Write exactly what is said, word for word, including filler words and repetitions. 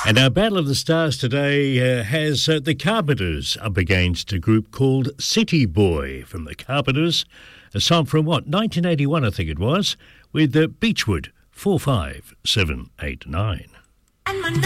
And our Battle of the Stars today uh, has uh, the Carpenters up against a group called City Boy from the Carpenters. A song from what, nineteen eighty-one I think it was, with uh, Beechwood four five seven eight nine.